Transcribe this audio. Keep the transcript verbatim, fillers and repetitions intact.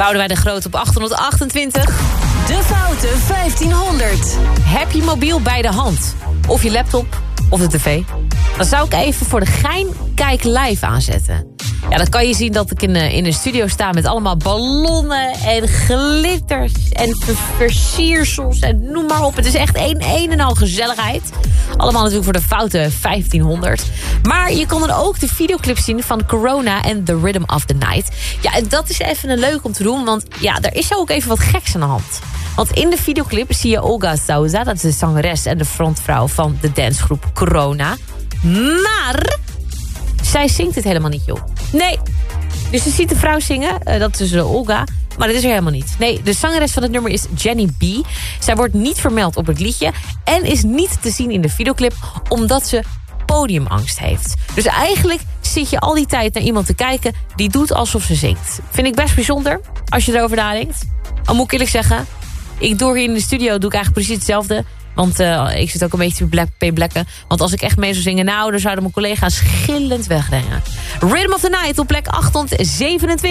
Boudewijn de Groot op achthonderdachtentwintig. De Foute vijftienhonderd. Heb je mobiel bij de hand? Of je laptop? Of de tv? Dan zou ik even voor de gein Kijk Live aanzetten. Ja, dan kan je zien dat ik in, uh, in een studio sta met allemaal ballonnen en glitters en ver versiersels en noem maar op. Het is echt een, een en al gezelligheid. Allemaal natuurlijk voor de Foute vijftienhonderd. Maar je kon dan ook de videoclip zien van Corona en The Rhythm of the Night. Ja, en dat is even een leuk om te doen, want ja, er is ook even wat geks aan de hand. Want in de videoclip zie je Olga Souza, dat is de zangeres en de frontvrouw van de dancegroep Corona. Maar zij zingt het helemaal niet, joh. Nee. Dus je ziet de vrouw zingen, uh, dat is uh, Olga, maar dat is er helemaal niet. Nee, de zangeres van het nummer is Jenny B. Zij wordt niet vermeld op het liedje en is niet te zien in de videoclip omdat ze podiumangst heeft. Dus eigenlijk zit je al die tijd naar iemand te kijken die doet alsof ze zingt. Vind ik best bijzonder, als je erover nadenkt. Al moet ik eerlijk zeggen, ik doe hier in de studio doe ik eigenlijk precies hetzelfde. Want uh, ik zit ook een beetje te blekken. Want als ik echt mee zou zingen, nou, dan zouden mijn collega's gillend wegrennen. Rhythm of the Night op plek achthonderdzevenentwintig.